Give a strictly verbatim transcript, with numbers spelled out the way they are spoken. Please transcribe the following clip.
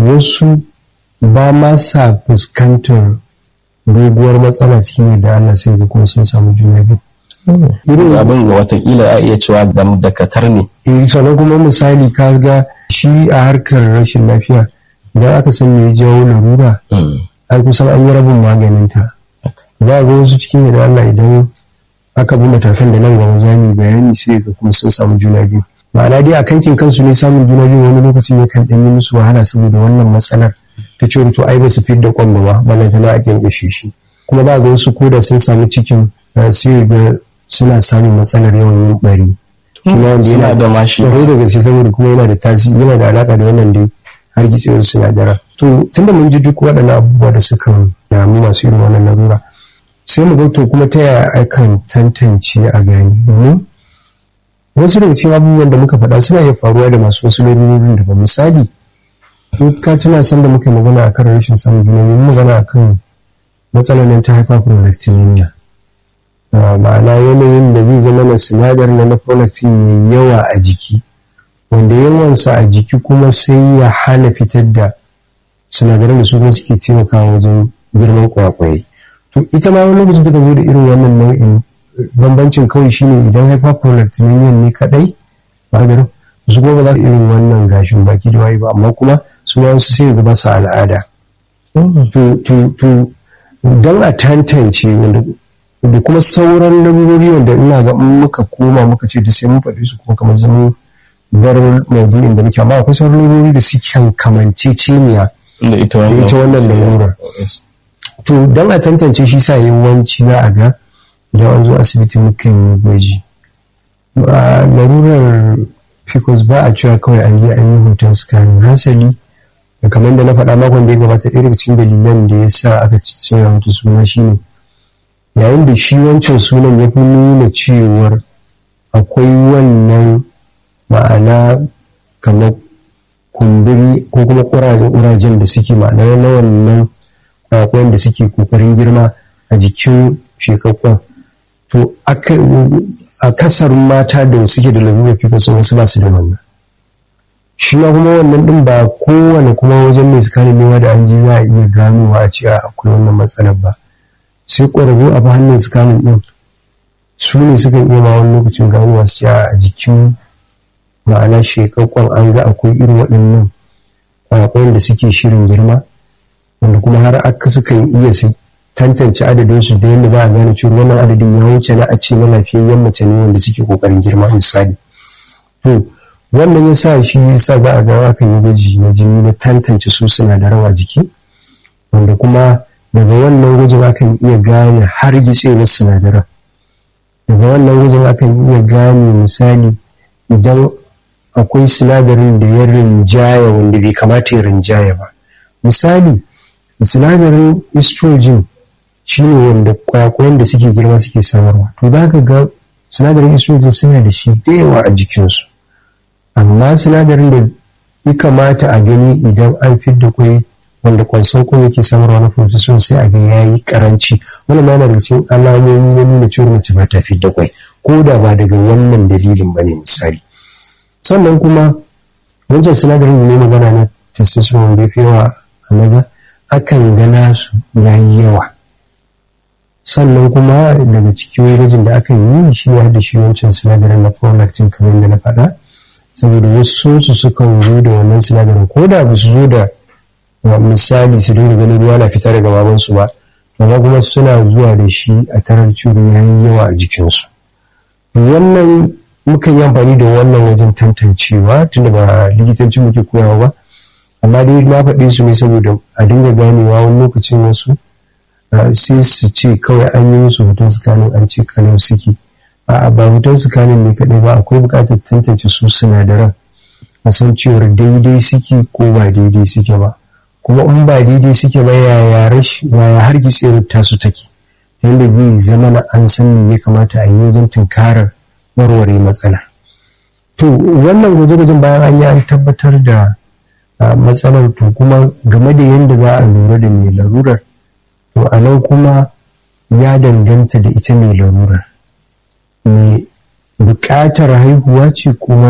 wasu ba ma sa fuskantar doguwar matsala cikin yadda Allah sai ga kuma sun samu juna biyu. Irin abin ga watakila a iya cewa da katar ne. Eh, sannan kuma misali ka ga shi a harkar rashin lafiya idan aka san me ya jawo larura ai kusan an yi rabin maganinta. Za a ga wasu cikin yadda Allah idan aka bi matakan da nan gaba za mu bayani sai ga kuma sun samu juna biyu. Ma'ana dai a kankin kansu ne samun juna biyu wani lokacin yakan ɗan yi musu wahala saboda wannan matsalar ta ce to ai ba su fit da kwan ba ballan tana a kyankyashe shi. Kuma za a ga wasu koda sun samu cikin sai ga suna samun matsalar yawan yin bari. Suna da mashi. Kwarai da gaske saboda kuma yana da tasiri yana da alaka da wannan dai har gitsewar sinadaran. To tunda mun ji duk waɗannan abubuwa da suka damu masu irin wannan larura sai mu ga to kuma ta yaya akan tantance a gani domin wasu daga cikin abubuwan da muka faɗa suna iya faruwa da masu wasu lalurorin da ba misali in ka tuna san da muka magana akan rashin samun juna biyu magana akan matsalar ta hyperprolactinemia ma'ana yanayin da zai zama na sinadar na prolactin mai yawa a jiki wanda yawansa a jiki kuma sai ya hana fitar da sinadaran da su kuma suke taimakawa wajen girman kwakwaye. To ita ma wani lokacin ta zo da irin wannan nau'in bambancin kawai shine idan hyperprolactinemia ne kadai ba ga su kuma ba za su irin wannan gashin baki da wayi ba amma kuma su ma wasu sai ga ba su al'ada. To to to dan a tantance wanda da kuma sauran larurori wanda ina ga muka koma muka ce da sai mun faɗi su kuma kamar zama bar maudu'in da muke amma akwai sauran larurori da suke kamanceceniya da ita wannan larurar. To don a tantance shi sa yawanci za a ga idan an zo asibiti mukan yi gwaji. Larurar P C O S ba a cewa kawai an je an yi hoton scanning hasali da kamar da na faɗa makon da ya gabata ɗaya daga cikin dalilan da ya sa aka sauya mata suna shine yayin da shi wancan sunan ya fi nuna cewar akwai wannan ma'ana kamar kumburi ko kuma ƙurajen da suke ma'ana na wannan kwakwan da suke kokarin girma a jikin shekakkun to a kasar mata da suke da lalurar P C O S wasu ba su da wannan shi ma kuma wannan din ba kowane kuma wajen mai sikanin nema da an ji za a iya ganowa a cewa akwai wannan matsalar ba sai ƙwararru a hannun sikanin din su ne sukan iya ma wani lokacin ganowa su cewa a jikin ma'ana shekakkun an ga akwai irin waɗannan kwakwan da suke shirin girma wanda kuma har aka sukan iya su tantance adadinsu da yadda za a gane cewa wannan adadin ya wuce na a ce na lafiyayyen mace ne wanda suke kokarin girma misali. To wannan ya sa shi ya sa za a ga akan yi gwaji na jini na tantance su sinadaran a jiki wanda kuma daga wannan gwajin akan iya gane har gitsewar sinadaran. Daga wannan gwajin akan iya gane misali idan akwai sinadarin da ya rinjaya wanda bai kamata ya rinjaya ba. Misali sinadarin estrogen shi ne wanda kwakwayen da suke girma suke samarwa to za ka ga sinadarin estrogen suna da shi da yawa a jikinsu amma sinadarin da ya kamata a gani idan an fidda kwai wanda kwanson kwai yake samarwa na progesterone sai a ga ya yi karanci wannan ma yana da cikin alamomi na nuna cewa mace ba ta fidda kwai ko da ba daga wannan dalilin ba ne misali. Sannan kuma wancan sinadarin da ne magana na testosterone da ya fi yawa a maza akan gana su ya yi yawa sannan kuma daga cikin gwajin da aka yi shi ne da shi wancan sinadarin na prolactin kamar yadda na faɗa saboda wasu su sukan zo da wannan sinadarin ko da ba su zo da misali su dinga ganin ruwa na fita daga babansu ba amma kuma suna zuwa da shi a tarar ciwo ya yi yawa a jikinsu. Wannan mukan yi amfani da wannan wajen tantancewa tunda ba likitanci muke koyawa ba amma dai na faɗe su ne saboda a dinga ganewa wani lokacin wasu sai su ce kawai an yi musu hoton sikanin an ce kalau suke a ba hoton sikanin ne kaɗai ba akwai buƙatar tantance su sinadaran a san cewar daidai suke ko ba daidai suke ba kuma in ba daidai suke ba yaya yaya hargitsewar tasu take yadda zai zama na an san me ya kamata a yi wajen tunkarar warware matsala. To wannan gwaje-gwajen bayan an yi an tabbatar da matsalar to kuma game da yadda za a lura da mai larurar to a nan kuma ya danganta da ita mai larurar mai buƙatar haihuwa ce kuma